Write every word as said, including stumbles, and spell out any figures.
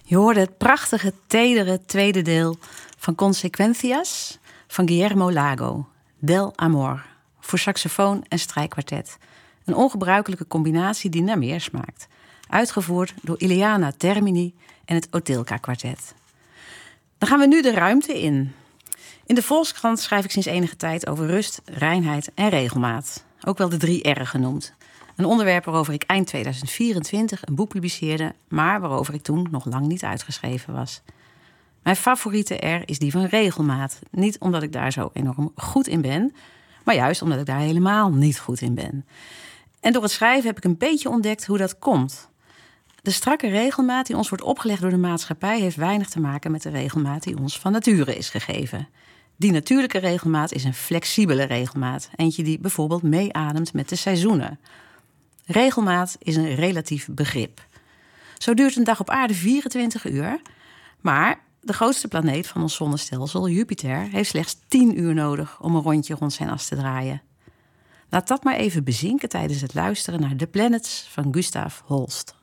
Je hoorde het prachtige, tedere tweede deel van Consequencias van Guillermo Lago, Del Amor, voor saxofoon en strijkkwartet. Een ongebruikelijke combinatie die naar meer smaakt. Uitgevoerd door Ileana Termini en het Otilka Kwartet. Dan gaan we nu de ruimte in. In de Volkskrant schrijf ik sinds enige tijd over rust, reinheid en regelmaat. Ook wel de drie R'en genoemd. Een onderwerp waarover ik eind tweeduizend vierentwintig een boek publiceerde, maar waarover ik toen nog lang niet uitgeschreven was. Mijn favoriete R is die van regelmaat. Niet omdat ik daar zo enorm goed in ben, maar juist omdat ik daar helemaal niet goed in ben. En door het schrijven heb ik een beetje ontdekt hoe dat komt. De strakke regelmaat die ons wordt opgelegd door de maatschappij heeft weinig te maken met de regelmaat die ons van nature is gegeven. Die natuurlijke regelmaat is een flexibele regelmaat. Eentje die bijvoorbeeld meeademt met de seizoenen. Regelmaat is een relatief begrip. Zo duurt een dag op aarde vierentwintig uur. Maar de grootste planeet van ons zonnestelsel, Jupiter, heeft slechts tien uur nodig om een rondje rond zijn as te draaien. Laat dat maar even bezinken tijdens het luisteren naar The Planets van Gustav Holst.